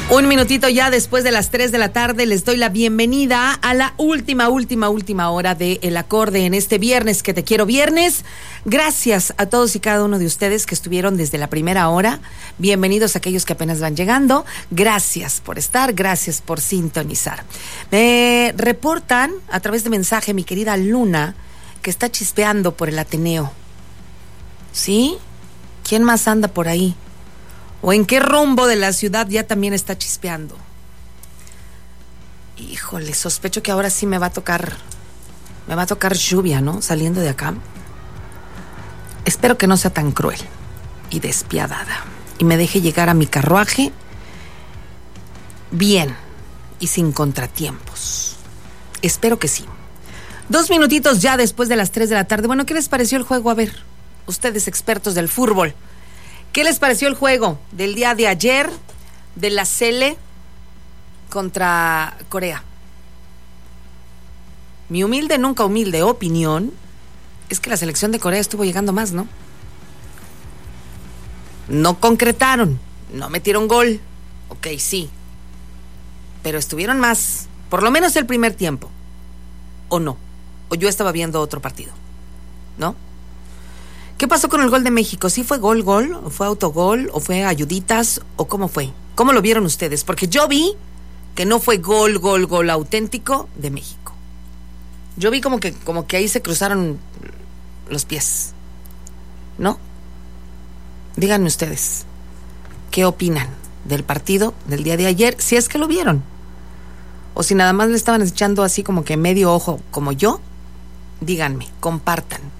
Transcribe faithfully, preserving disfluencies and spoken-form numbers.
Un minutito ya después de las tres de la tarde, les doy la bienvenida a la última, última, última hora de El Acorde en este viernes, que te quiero viernes. Gracias a todos y cada uno de ustedes que estuvieron desde la primera hora. Bienvenidos a aquellos que apenas van llegando. Gracias por estar, gracias por sintonizar. Me reportan a través de mensaje mi querida Luna que está chispeando por el Ateneo. ¿Sí? ¿Quién más anda por ahí? ¿O en qué rumbo de la ciudad ya también está chispeando? Híjole, sospecho que ahora sí me va a tocar, me va a tocar lluvia, ¿no? Saliendo de acá. Espero que no sea tan cruel y despiadada y me deje llegar a mi carruaje bien y sin contratiempos. Espero que sí. Dos minutitos ya después de las tres de la tarde. Bueno, ¿qué les pareció el juego? A ver, ustedes expertos del fútbol, ¿qué les pareció el juego del día de ayer de la Sele contra Corea? Mi humilde, nunca humilde opinión es que la selección de Corea estuvo llegando más, ¿no? No concretaron, no metieron gol, ok, sí, pero estuvieron más, por lo menos el primer tiempo, ¿o no? O yo estaba viendo otro partido, ¿no? ¿Qué pasó con el gol de México? ¿Sí fue gol, gol? ¿O fue autogol? ¿O fue ayuditas? ¿O cómo fue? ¿Cómo lo vieron ustedes? Porque yo vi que no fue gol, gol, gol auténtico de México. Yo vi como que, como que ahí se cruzaron los pies, ¿no? Díganme ustedes, ¿qué opinan del partido del día de ayer? Si es que lo vieron. O si nada más le estaban echando así como que medio ojo como yo, díganme, compartan.